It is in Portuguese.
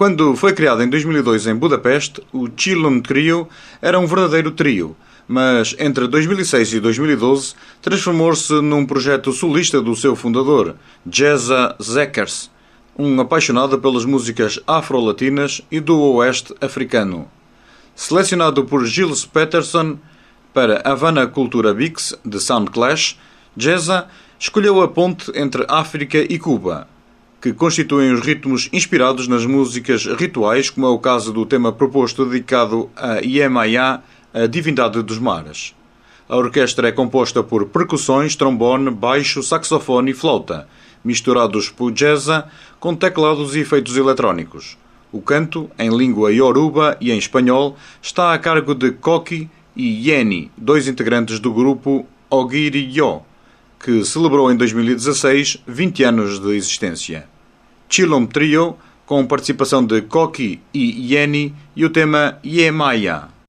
Quando foi criado em 2002 em Budapeste, o Chillum Trio era um verdadeiro trio, mas entre 2006 e 2012 transformou-se num projeto solista do seu fundador, Geza Zekers, um apaixonado pelas músicas afro-latinas e do oeste africano. Selecionado por Gilles Peterson para Havana Cultura Bix, de Sound Clash, Geza escolheu a ponte entre África e Cuba, que constituem os ritmos inspirados nas músicas rituais, como é o caso do tema proposto dedicado a Yemaya, a divindade dos mares. A orquestra é composta por percussões, trombone, baixo, saxofone e flauta, misturados por Geza com teclados e efeitos eletrónicos. O canto, em língua ioruba e em espanhol, está a cargo de Koki e Yeni, dois integrantes do grupo Ogiri Yo, que celebrou em 2016 20 anos de existência. Chillum Trio, com participação de Koki e Yeni, e o tema Yemaya.